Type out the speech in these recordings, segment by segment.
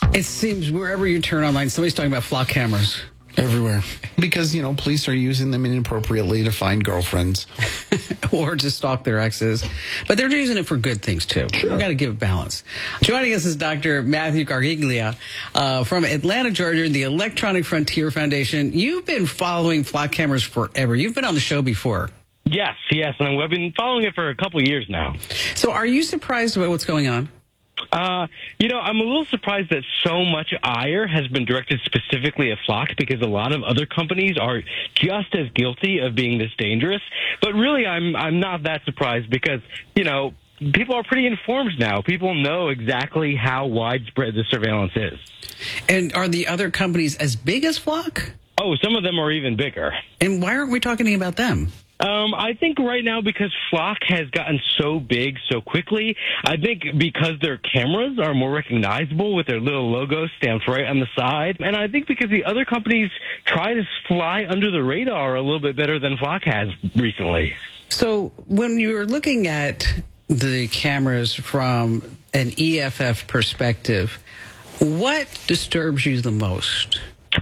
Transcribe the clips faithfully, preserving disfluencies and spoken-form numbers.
It seems wherever you turn online, somebody's talking about flock cameras. Everywhere. Because, you know, police are using them inappropriately to find girlfriends. Or to stalk their exes. But they're using it for good things, too. Sure. We've got to give it balance. Joining us is Doctor Matthew Gargiglia uh, from Atlanta, Georgia, the Electronic Frontier Foundation. You've been following flock cameras forever. You've been on the show before. Yes, yes, and I've been following it for a couple of years now. So are you surprised about what's going on? Uh, you know, I'm a little surprised that so much ire has been directed specifically at Flock because a lot of other companies are just as guilty of being this dangerous. But really, I'm I'm not that surprised because, you know, people are pretty informed now. People know exactly how widespread the surveillance is. And are the other companies as big as Flock? Oh, some of them are even bigger. And why aren't we talking about them? Um, I think right now because Flock has gotten so big so quickly, I think because their cameras are more recognizable with their little logo stamped right on the side, and I think because the other companies try to fly under the radar a little bit better than Flock has recently. So when you're looking at the cameras from an E F F perspective, what disturbs you the most?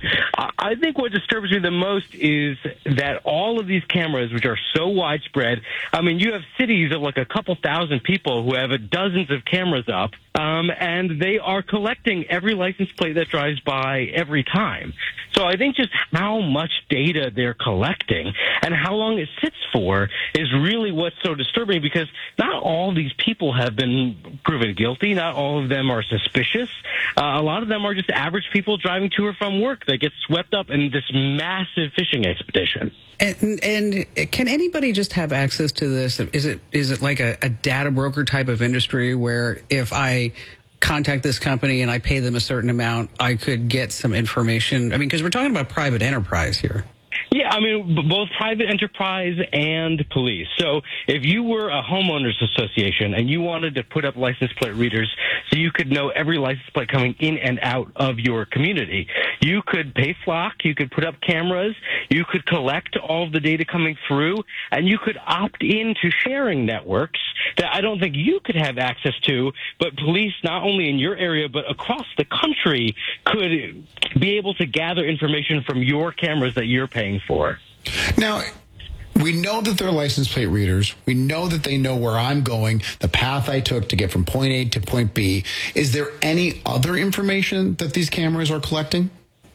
I think what disturbs me the most is that all of these cameras, which are so widespread, I mean, you have cities of like a couple thousand people who have dozens of cameras up, um, and they are collecting every license plate that drives by every time. So I think just how much data they're collecting and how long it sits for is really what's so disturbing because not all these people have been proven guilty. Not all of them are suspicious. Uh, a lot of them are just average people driving to or from work that get swept up in this massive fishing expedition. And, and can anybody just have access to this? Is it is it like a, a data broker type of industry where if I contact this company and I pay them a certain amount, I could get some information? I mean, because we're talking about private enterprise here. Yeah, I mean, b- both private enterprise and police. So if you were a homeowners association and you wanted to put up license plate readers so you could know every license plate coming in and out of your community, you could pay Flock, you could put up cameras, you could collect all of the data coming through, and you could opt into sharing networks that I don't think you could have access to, but police, not only in your area, but across the country, could be able to gather information from your cameras that you're paying for. Now, we know that they're license plate readers. We know that they know where I'm going, the path I took to get from point A to point B. Is there any other information that these cameras are collecting?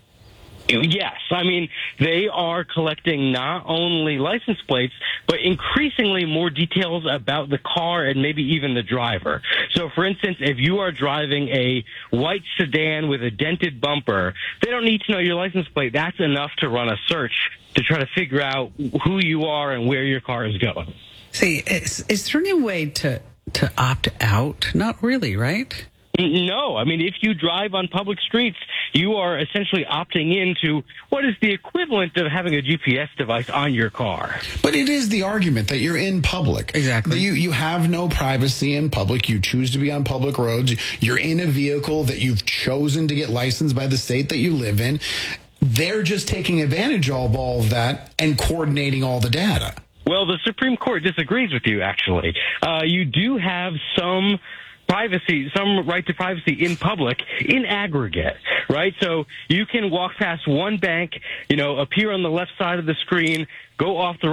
Yes. I mean, they are collecting not only license plates, but increasingly more details about the car and maybe even the driver. So, for instance, if you are driving a white sedan with a dented bumper, they don't need to know your license plate. That's enough to run a search to try to figure out who you are and where your car is going. See, is, is there any way to, to opt out? Not really, right? No. I mean, if you drive on public streets, you are essentially opting into what is the equivalent of having a G P S device on your car. But it is the argument that you're in public. Exactly. You, you have no privacy in public. You choose to be on public roads. You're in a vehicle that you've chosen to get licensed by the state that you live in. They're just taking advantage of all of that and coordinating all the data. Well, the Supreme Court disagrees with you, actually. Uh, you do have some privacy, some right to privacy in public in aggregate, right? So you can walk past one bank, you know, appear on the left side of the screen, go off the